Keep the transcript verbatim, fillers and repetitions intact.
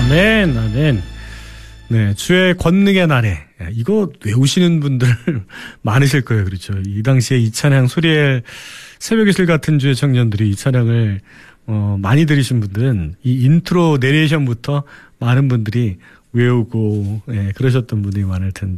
아멘, 아멘. 네, 주의 권능의 날에 이거 외우시는 분들 많으실 거예요. 그렇죠. 이 당시에 이 찬양 소리엘 새벽이슬 같은 주의 청년들이 이 찬양을 어, 많이 들으신 분들은 이 인트로 내레이션부터 많은 분들이 외우고 예, 그러셨던 분들이 많을 텐데